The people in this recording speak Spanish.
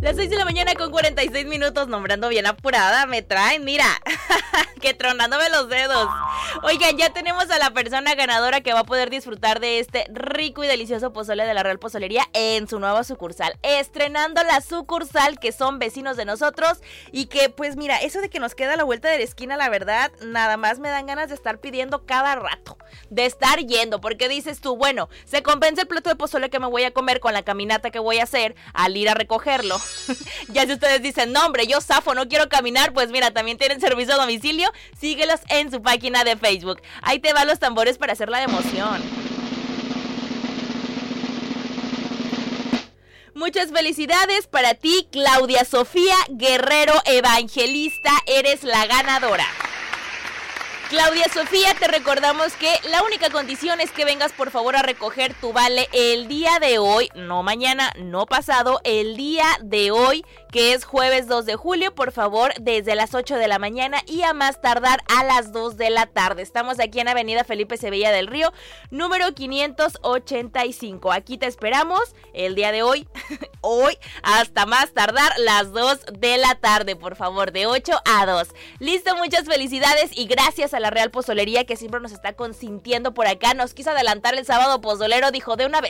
Las 6 de la mañana con 46 minutos, nombrando bien apurada, me traen, mira, que tronándome los dedos. Oigan, ya tenemos a la persona ganadora que va a poder disfrutar de este rico y delicioso pozole de la Real Pozolería en su nueva sucursal, estrenando la sucursal, que son vecinos de nosotros y que, pues mira, eso de que nos queda a la vuelta de la esquina, la verdad, nada más me dan ganas de estar pidiendo cada rato, de estar yendo, porque dices tú, bueno, se compensa el plato de pozole que me voy a comer con la caminata que voy a hacer al ir a recogerlo. Ya si ustedes dicen, no hombre, yo zafo, no quiero caminar, pues mira, también tienen servicio a domicilio, síguelos en su página de Facebook. Ahí te van los tambores para hacer la emoción. Muchas felicidades para ti, Claudia Sofía Guerrero Evangelista, eres la ganadora. Claudia Sofía, te recordamos que la única condición es que vengas por favor a recoger tu vale el día de hoy, no mañana, no pasado, el día de hoy, que es jueves 2 de julio, por favor, desde las 8 de la mañana y a más tardar a las 2 de la tarde. Estamos aquí en Avenida Felipe Sevilla del Río, número 585. Aquí te esperamos el día de hoy, hoy, hasta más tardar las 2 de la tarde, por favor, de 8 a 2. Listo, muchas felicidades y gracias a la Real Pozolería que siempre nos está consintiendo por acá. Nos quiso adelantar el sábado pozolero, dijo de una vez,